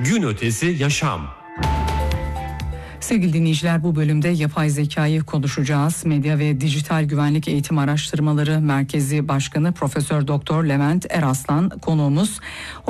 Gün ötesi yaşam. Sevgili dinleyiciler, bu bölümde yapay zekayı konuşacağız. Medya ve Dijital Güvenlik Eğitim Araştırmaları Merkezi Başkanı Profesör Doktor Levent Eraslan konuğumuz.